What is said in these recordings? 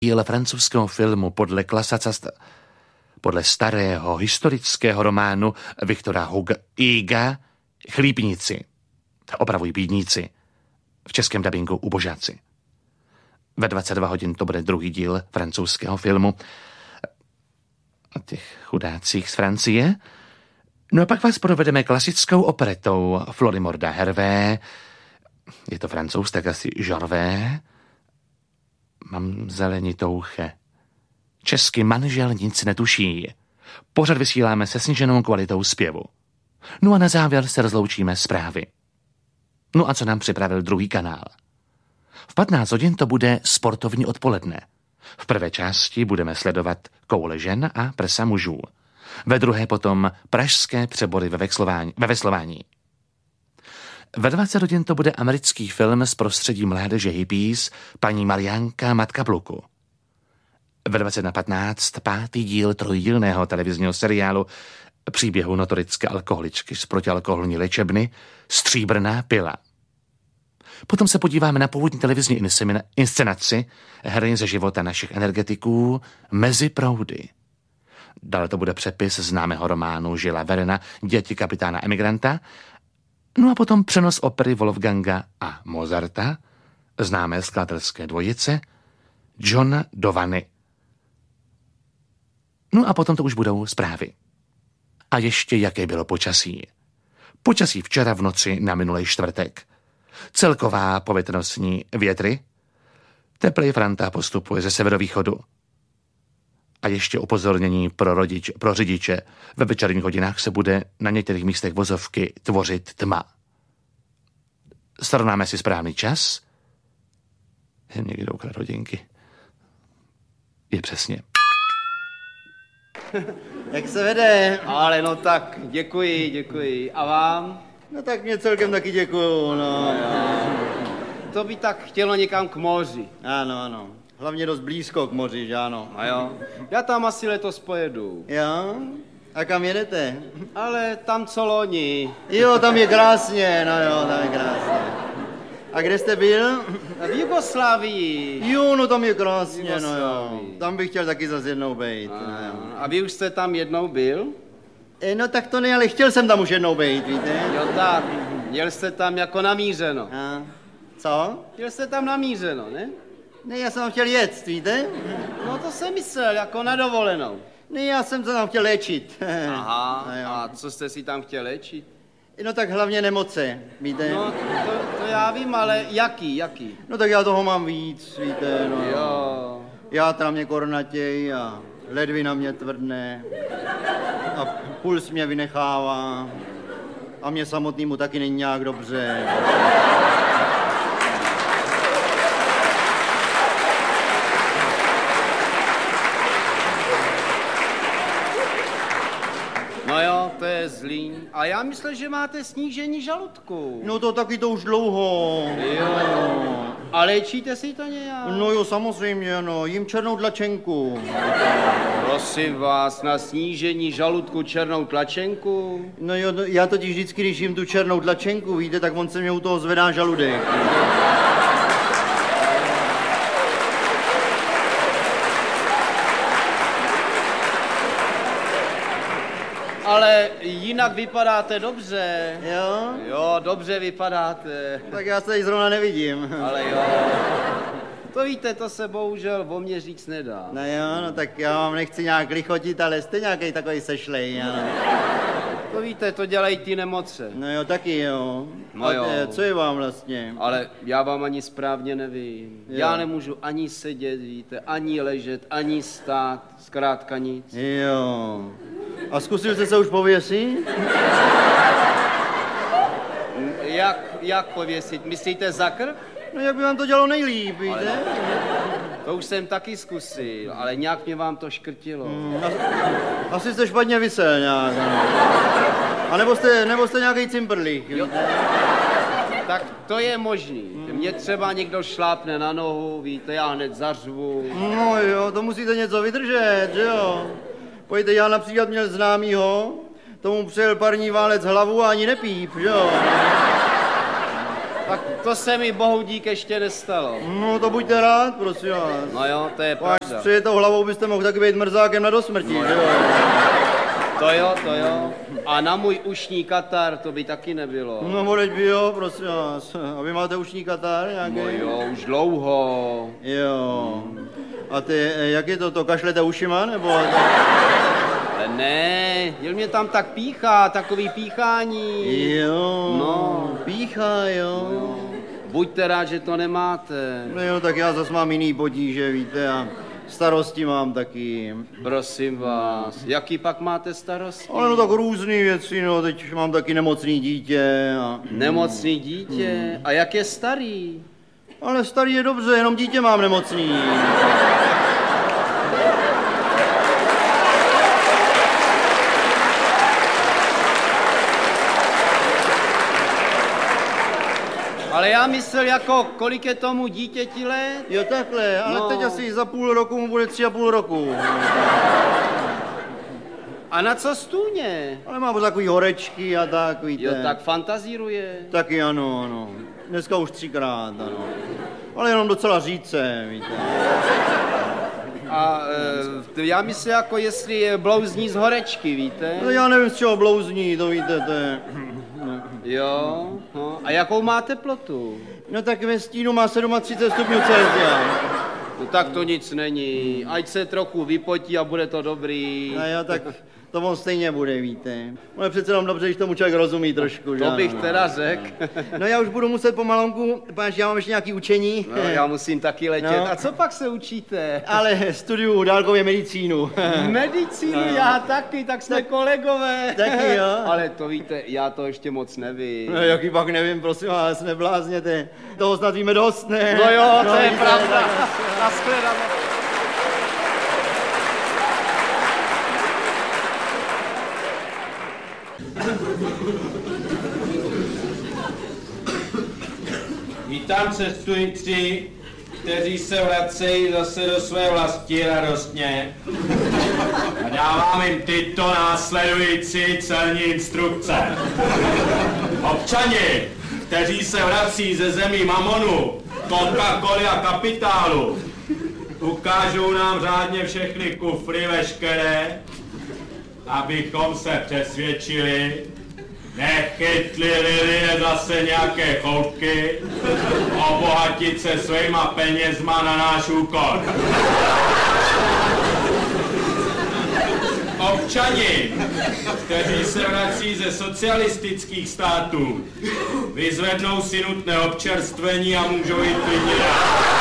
díl francouzského filmu podle starého historického románu Viktora Huga Chlípníci, opravují bídníci, v českém dabingu Ubožáci. Ve 22 hodin to bude druhý díl francouzského filmu o těch chudácích z Francie. No a pak vás provedeme klasickou operetou Florimorda Hervé. Je to Francouz, tak asi Žorvé. Mám zelenitouche. Česky manžel nic netuší. Pořád vysíláme se sníženou kvalitou zpěvu. No a na závěr se rozloučíme zprávy. No a co nám připravil druhý kanál? V 15 hodin to bude sportovní odpoledne. V prvé části budeme sledovat koule žen a prsa mužů. Ve druhé potom pražské přebory ve veslování. Ve 20 hodin to bude americký film z prostředí mládeže hippies Paní Mariánka, matka Pluku. Ve 20:15 pátý díl trojdílného televizního seriálu příběhu notorické alkoholičky z protialkoholní léčebny Stříbrná pila. Potom se podíváme na původní televizní inscenaci hry ze života našich energetiků Mezi proudy. Dále to bude přepis známého románu Žila Verena Děti kapitána emigranta. No a potom přenos opery Wolfganga a Mozarta, známé skladatelské dvojice Johna do vany. No a potom to už budou zprávy. A ještě jaké bylo počasí. Počasí včera v noci na minulý čtvrtek. Celková povětrnostní větry. Teplej franta postupuje ze severovýchodu. A ještě upozornění pro řidiče. Ve večerních hodinách se bude na některých místech vozovky tvořit tma. Srovnáme si správný čas. Někdo ukradl hodinky. Je přesně. Jak se vede? Ale no tak, děkuji. A vám? No tak mě celkem taky děkuju, no. To by tak chtělo někam k moři. Ano. Hlavně dost blízko k moři, že ano? A jo. Já tam asi letos pojedu. Jo? A kam jedete? Ale tam co loni. Jo, tam je krásně, no jo, tam je krásně. A kde jste byl? V Jugoslávii. Jo, no tam je krásně, no jo. Tam bych chtěl taky zase jednou být. A vy už jste tam jednou byl? No tak to ne, ale chtěl jsem tam už jednou být, víte? Jo tak, jel jste tam jako namířeno. A co? Jel jste tam namířeno, ne? Ne, já jsem tam chtěl jet, víte? No to jsem myslel, jako na dovolenou. Ne, já jsem se tam chtěl léčit. Aha, a co jste si tam chtěl léčit? No tak hlavně nemoce, víte? No to já vím, ale jaký? No tak já toho mám víc, víte, no. Jo. Játra mě kornatěj a ledvina mě tvrdne a puls mě vynechává a mě samotnému taky není nějak dobře. No jo, to je zlý. A já myslím, že máte snížení žaludku. No to taky to už dlouho. Jo. A léčíte si to nějak? No jo, samozřejmě, no. Jím černou tlačenku. Prosím vás, na snížení žaludku černou tlačenku? No jo, já totiž vždycky, když jím tu černou tlačenku, víte, tak on se mě u toho zvedá žaludek. Ale jinak vypadáte dobře. Jo? Jo, dobře vypadáte. Tak já se tady zrovna nevidím. Ale jo. To víte, to se bohužel o mě říct nedá. No jo, no tak já vám nechci nějak lichotit, ale jste nějaký takový sešlej, ano. To víte, to dělají ty nemoce. No jo, taky jo. No a jo. Co je vám vlastně? Ale já vám ani správně nevím. Jo. Já nemůžu ani sedět, víte, ani ležet, ani stát, zkrátka nic. Jo. A zkusil jste se už pověsit? Jak pověsit? Myslíte za krk? No jak by vám to dělalo nejlíp, víte? To už jsem taky zkusil, ale nějak mě vám to škrtilo. Asi jste špatně visel nějak. A nebo jste nějaký cimprlík, víte? Tak to je možný. Mě třeba někdo šlápne na nohu, víte, já hned zařvu. No jo, to musíte něco vydržet, že jo? Pojďte, já například měl známýho, tomu přijel parní válec hlavu a ani nepíp, že jo? Tak to se mi bohu dík ještě nestalo. No to buďte rád, prosím vás. No jo, to je Až pravda. s přijetou hlavou byste mohl taky být mrzákem na dosmrtí, No že jo? To jo. A na můj ušní katar to by taky nebylo. No modeď by jo, prosím vás. A vy máte ušní katar nějaký? No jo, už dlouho. Jo. A ty, jak je to kašlete ušima, nebo? Ale ne, jel mě tam tak píchá, takový píchání. Jo, No. píchá, jo. Buďte rád, že to nemáte. No jo, tak já zas mám jiný potíže, víte, a starosti mám taky. Prosím vás, jaký pak máte starosti? Ale no tak různý věci, no, teď mám taky nemocný dítě a... Nemocný dítě? A jak je starý? Ale starý je dobře, jenom dítě mám nemocný. Ale já myslel, jako, kolik je tomu dítěti let? Jo, takhle, ale No. teď asi za půl roku mu bude 3,5 roku. A na co stůně? Ale mám takový horečky a tak, víte. Jo, tak fantazíruje. Taky ano, ano. Dneska už 3krát, ano. Ale jenom docela řídce, víte. A já myslím, jako jestli blouzní z horečky, víte? No já nevím, z čeho blouzní, to víte, to je... Jo, no. A jakou má teplotu? No tak ve stínu má 37 stupňů Celsia. No tak to nic není. Ať se trochu vypotí a bude to dobrý. No jo, tak to on stejně bude, víte. Ale přece jenom dobře, když tomu člověk rozumí trošku, že To bych ano. teda řekl. No já už budu muset pomalonku, protože já mám ještě nějaký učení. No, já musím taky letět. No. A co pak se učíte? Ale studuju dálkově medicínu. Medicínu, No. já taky, tak jsme kolegové. Taky jo. Ale to víte, já to ještě moc nevím. No jaký pak nevím, prosím vás, neblázněte. Toho snad víme dost, ne? No jo, to je víte, pravda. tak- Nashledanou. Vítám cestující, kteří se vracejí zase do své vlasti radostně. A dávám jim tyto následující celní instrukce. Občani, kteří se vrací ze zemí Mamonu, Coca-Coly a kapitálu, ukážou nám řádně všechny kufry veškeré, abychom se přesvědčili, nechytlili lidé zase nějaké choutky, obohatit se svýma penězma na náš úkor. Občani, kteří se vrací ze socialistických států, vyzvednou si nutné občerstvení a můžou jít klidně dál.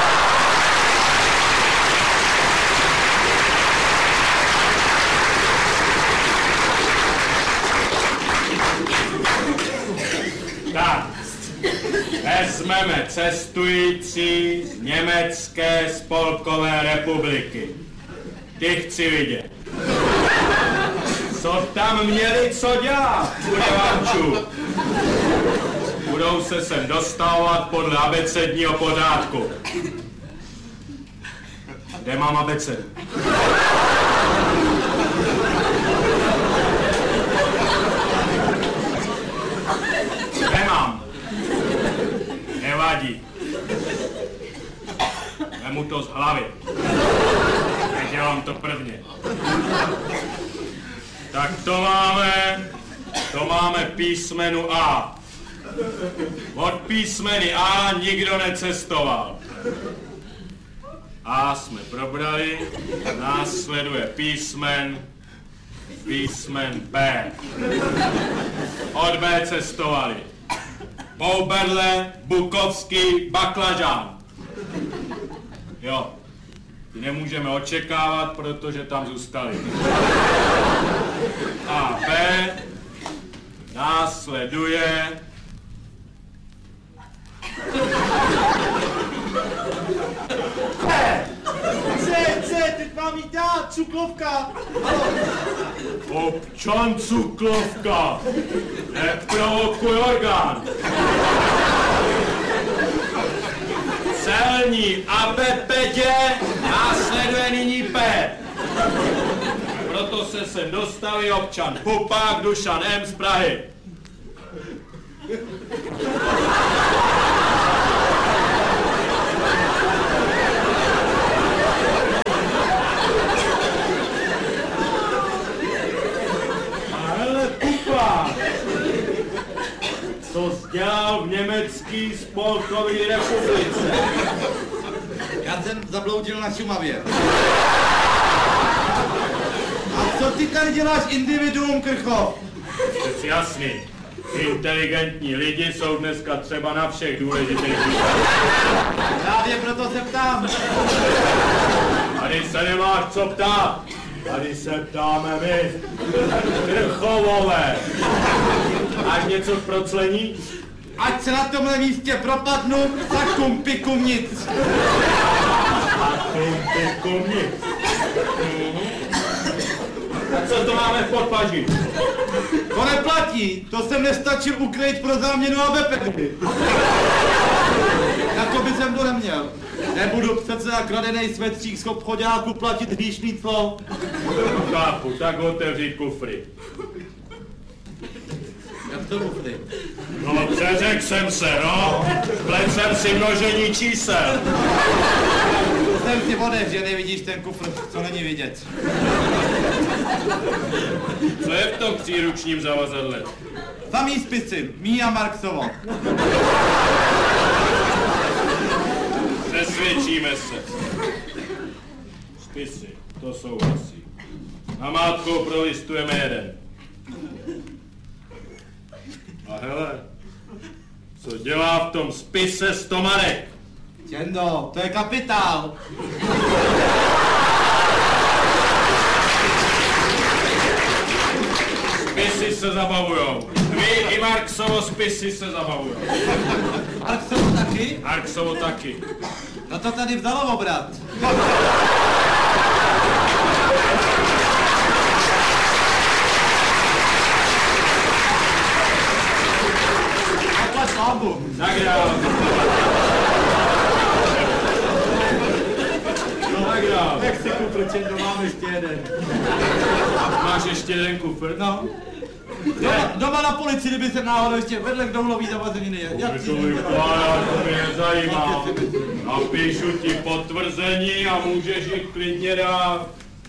Tak, vezmeme cestující z Německé spolkové republiky. Ty chci vidět. Co tam měli co dělat, uděvančů? Budou se sem dostavovat podle abecedního pořádku. Kde mám abecedu? Nemám. Nevadí. Vemu to z hlavy. Nedělám to prvně. Tak to máme písmenu A. Od písmeny A nikdo necestoval. A jsme probrali, následuje písmen B. Od B cestovali Bouberle, Bukovský, Baklažán. Jo, ty nemůžeme očekávat, protože tam zůstali. A B následuje teď mám jít já, cuklovka. občan Cuklovka. Neprovokuj orgán. Celní ABPD následuje nyní P. Proto se sem dostaví občan Pupák Dušan M z Prahy. dělal v německý spolkové republice. Já jsem zabloudil na Šumavě. A co ty tady děláš, individuum, Krchov? Přeci jasný. Inteligentní lidi jsou dneska třeba na všech důležitých. Právě proto se ptám. Tady se nemáš co ptát. Tady se ptáme my. Krchovové. Máš něco k proclení? Ať se na tomhle místě propadnu, sakum pikum nic. Sakum pikum nic. A co to máme v podpaži? To neplatí, to jsem nestačil ukrýt pro záměnu a bepedy. Jako by jsem to neměl. Nebudu přece za kradenej svetřík z obchodáku platit hříšný clo. Chápu, tak otevřít kufry. Jak to kufry? No, přeřekl jsem se, no. Splet jsem si množení čísel. Jsem si vodeš, že nevidíš ten kufr, co není vidět. Co je v tom příručním zavazadle? Samý spisy, Mia Marksovo. Přesvědčíme se. Spisy, to souhlasí. Na mátkou prolistujeme jeden. A hele, co dělá v tom spise Stomarek? Čendo, to je kapitál. Spisy se zabavujou. Vy i Marksovo spisy se zabavujou. Marksovo taky? Marksovo taky. No to tady vzalo obrat. Takhle slábu. Tak dál. Tak dál. Tak si kufr, Čendo, mám ještě jeden. Máš ještě jeden kufr? No. Doma na policii, kdyby se náhodou ještě vedle kdo mluví zavazeniny. Jak To vypadá, to mě nezajímá. Napíšu ti potvrzení a můžeš jich klidně dát.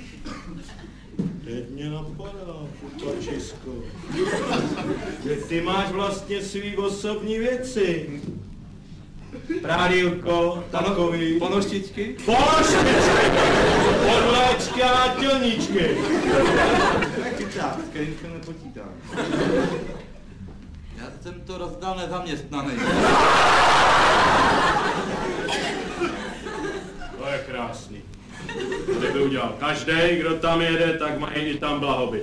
Teď mě napadá, pupačisko, že ty máš vlastně svý osobní věci. Prádílko, takový. Ponoštičky? Ponoštičky! Podvléčky a nátělníčky. Chyták, s kterým se nepočítám. Já jsem to rozdal nezaměstnaný. To je krásný. To by udělal každej, kdo tam jede, tak mají i tam blahobyt.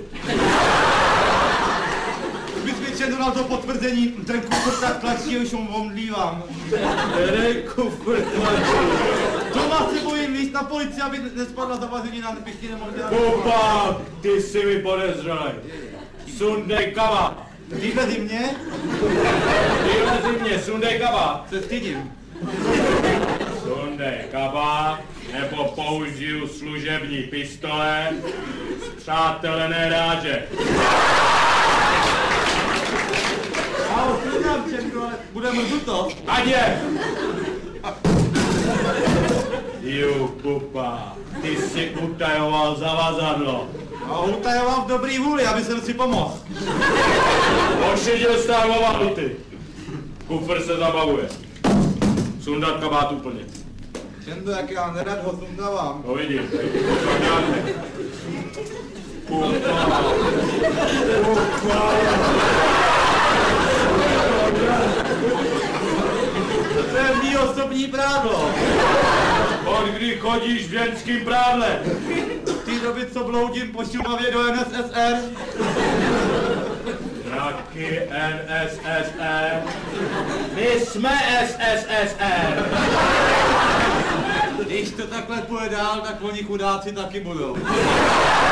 Kdybych mi Čendo dal to potvrzení, ten kufr tak tlačí, už mu omdlívám. Který kufr tlačí? Doma se bojím líst na policii, aby nespadla zavazenina, bych ti nemohl dělat. Kupa, ty jsi mi podezřelej. Sundej kabát. Vyvezi mě? Vyvezi mě, sundej kabát. Se stydím. Sundej kabát, nebo použiju služební pistole spřátelené ráže. Já ho sundám, Čendo, ale bude mrzuto. Ať je! Ju, Kupa, ty jsi utajoval zavazadlo. A utajoval v dobrý vůli, aby jsem si pomohl. Ošidil stávová luty. Kufr se zabavuje. Sundat kabát úplně. Čendo, jak já nerad ho sundávám. To vidím. Kupa. To je mý osobní prádlo. Od kdy chodíš v ženským prádle? Ty doby, co bloudím po Šumavě do NSSR. Taky NSSR. My jsme SSSR. Když to takhle půjde dál, tak oni chudáci taky budou.